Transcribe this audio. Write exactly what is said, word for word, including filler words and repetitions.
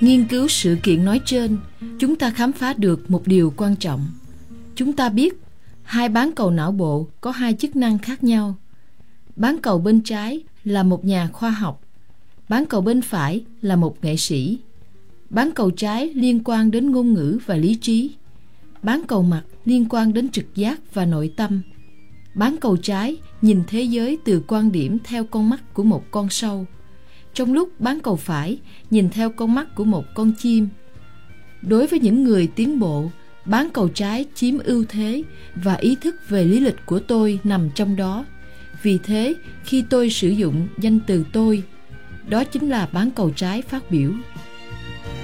Nghiên cứu sự kiện nói trên, chúng ta khám phá được một điều quan trọng. Chúng ta biết hai bán cầu não bộ có hai chức năng khác nhau. Bán cầu bên trái là một nhà khoa học, bán cầu bên phải là một nghệ sĩ. Bán cầu trái liên quan đến ngôn ngữ và lý trí. Bán cầu mặt liên quan đến trực giác và nội tâm. Bán cầu trái nhìn thế giới từ quan điểm theo con mắt của một con sâu, trong lúc bán cầu phải nhìn theo con mắt của một con chim. Đối với những người tiến bộ, bán cầu trái chiếm ưu thế và ý thức về lý lịch của tôi nằm trong đó. Vì thế, khi tôi sử dụng danh từ tôi, đó chính là bán cầu trái phát biểu.